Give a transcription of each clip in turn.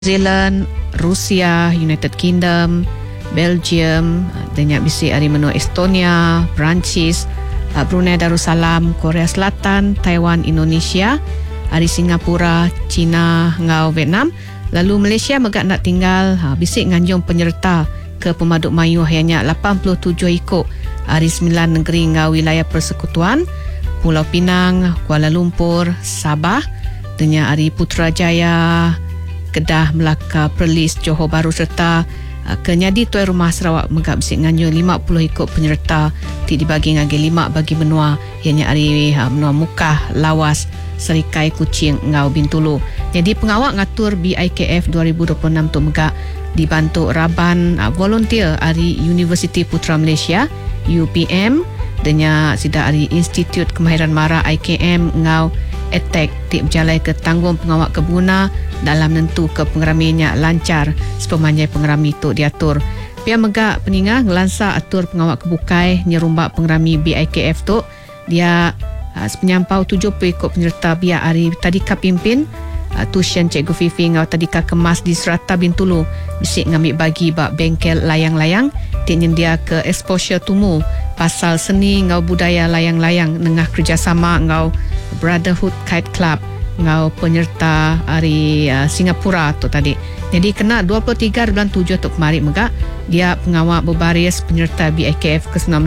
Zealand, Rusia, United Kingdom, Belgium, dengan bisi hari menua Estonia, Perancis, Brunei Darussalam, Korea Selatan, Taiwan, Indonesia, hari Singapura, China, ngau Vietnam. Lalu Malaysia megak nak tinggal bisik nganjung penyerta ke pemaduk mayuh ianya 87 ikut hari 9 negeri ngau wilayah persekutuan, Pulau Pinang, Kuala Lumpur, Sabah, dengan hari Putrajaya, Kedah, Melaka, Perlis, Johor Bahru serta Kenyadi Tuan Rumah Sarawak megak bisik nganjung 50 ikut penyerta ti dibagi ngagi 5 bagi benua ianya hari benua Mukah, Lawas, Serikai, Kuching, ngau Bintulu. Jadi pengawak ngatur BIKF 2026 tu megak dibantu Raban volunteer hari Universiti Putra Malaysia UPM dengan sida hari Institut Kemahiran Mara IKM ngau attack ti berjalai ke tanggung pengawak kebuna dalam nentu ke pengeraminya lancar sepemanjai pengerami tu diatur. Pihak megak peningah ngelansa atur pengawak kebukai nyerumbak pengerami BIKF tu dia penyampau 70 ikut penyerta biar hari tadika pimpin tuition Cikgu Fifi ngau tadika kemas di Serata Bintulu bisik ngambil bagi bak bengkel layang-layang ti nyendia ke exposure tumu pasal seni ngau budaya layang-layang nengah kerjasama ngau Brotherhood Kite Club ngau penyerta hari Singapura tu tadi. Jadi kena 23 bulan 7 tu kemarin megak dia pengawak berbaris penyerta BIKF ke-19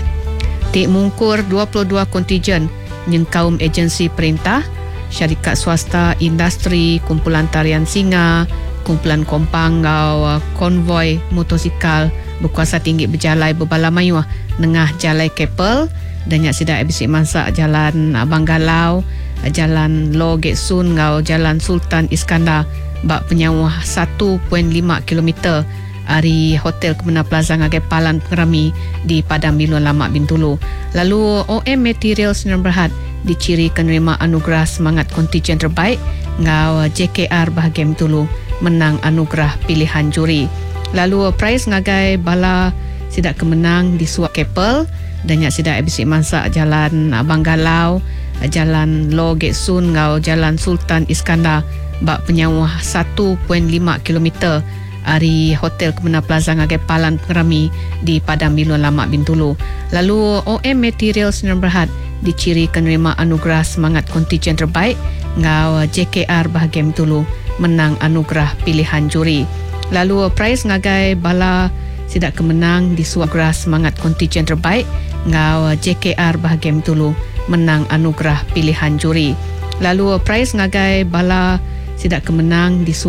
ti mungkur 22 kontijen yang kaum agensi perintah, syarikat swasta, industri, kumpulan tarian singa, kumpulan kompang ngau konvoi motosikal berkuasa tinggi berjalai berbala mayuh nengah jalai Keppel dan nyak sida abisi masak jalan Banggalau, jalan Lo Gek Sun ngau jalan Sultan Iskandar bak penyawah 1.5 km hari Hotel Kemena Plaza ngagai Palan Pengerami di Padang Bilun Lamak Bintulu. Lalu OM Materials Sdn Bhd diciri penerima anugerah semangat kontijen terbaik ngau JKR bahagian Bintulu menang anugerah pilihan juri. Lalu prize ngagai bala sidak kemenang di Suak Keppel dan nyak sidak abisi masak jalan Banggalau, jalan Lo Gek Sun ngau jalan Sultan Iskandar bak penyawah 1.5 km hari Hotel Kemena Plaza ngagai Palan Pengerami di Padang Bilun Lamak Bintulu. Lalu OM Materials Sdn Bhd diciri penerima anugerah semangat kontijen terbaik ngau JKR bahagian Bintulu menang anugerah pilihan juri. Lalu prize ngagai bala sidak kemenang di suagrah semangat kontijen terbaik ngau JKR bahagian Bintulu menang anugerah pilihan juri. Lalu prize ngagai bala sidak kemenang di